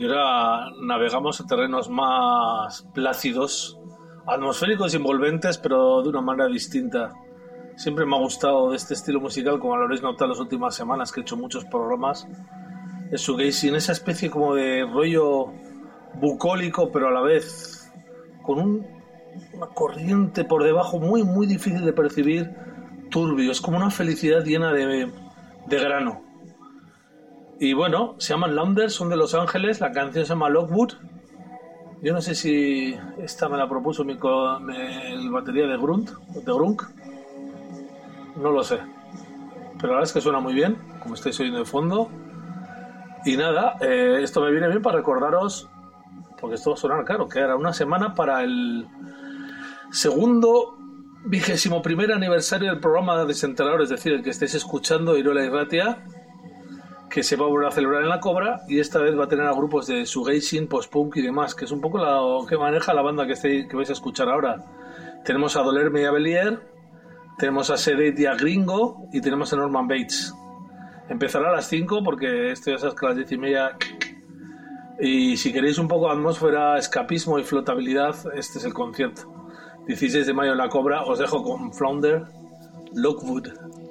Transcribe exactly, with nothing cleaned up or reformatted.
Y ahora navegamos a terrenos más plácidos, atmosféricos y envolventes, pero de una manera distinta. Siempre me ha gustado de este estilo musical, como lo habréis notado las últimas semanas, que he hecho muchos programas. El shoegazing, esa especie como de rollo bucólico, pero a la vez con un, una corriente por debajo muy, muy difícil de percibir, turbio. Es como una felicidad llena de, de grano. Y bueno, se llaman Launders, son de Los Ángeles, la canción se llama Lockwood. Yo no sé si esta me la propuso mi, co- mi el batería de Grunt, de Grunk. No lo sé. Pero la verdad es que suena muy bien, como estáis oyendo de fondo. Y nada, eh, esto me viene bien para recordaros, porque esto va a sonar claro, que era una semana para el segundo vigésimo primer aniversario del programa de Desenterrador, es decir, el que estáis escuchando, Irola y Ratia, que se va a volver a celebrar en La Cobra, y esta vez va a tener a grupos de shoegazing, post-punk y demás, que es un poco lo que maneja la banda que, estáis, que vais a escuchar ahora. Tenemos a Dolerme y a Belier, tenemos a Sedate y a Gringo, y tenemos a Norman Bates. Empezará a las cinco, porque esto ya sabes que a las diez y media... Y si queréis un poco de atmósfera, escapismo y flotabilidad, este es el concierto. dieciséis de mayo en La Cobra, os dejo con Flounder, Lockwood.